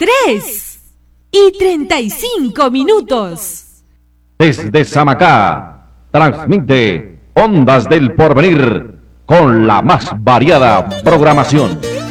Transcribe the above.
3:35. Desde Samacá, transmite Ondas del Porvenir con la más variada programación.